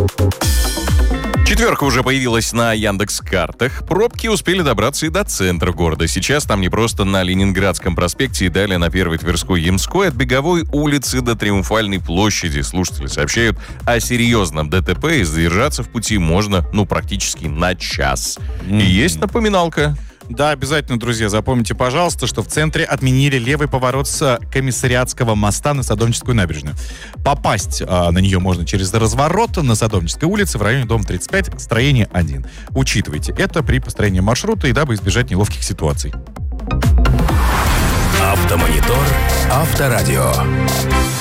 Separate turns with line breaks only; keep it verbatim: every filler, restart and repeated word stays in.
Четверка уже появилась на Яндекс.Картах. Пробки успели добраться и до центра города. Сейчас там не просто на Ленинградском проспекте и далее на Первой Тверской Ямской, от Беговой улицы до Триумфальной площади. Слушатели сообщают о серьезном ДТП, и задержаться в пути можно, ну, практически на час. Mm-hmm. И есть напоминалка.
Да, обязательно, друзья, запомните, пожалуйста, что в центре отменили левый поворот с Комиссариатского моста на Садовническую набережную. Попасть а, на нее можно через разворот на Садовнической улице в районе дома тридцать пять, строение один. Учитывайте это при построении маршрута и дабы избежать неловких ситуаций.
Автомонитор, Авторадио.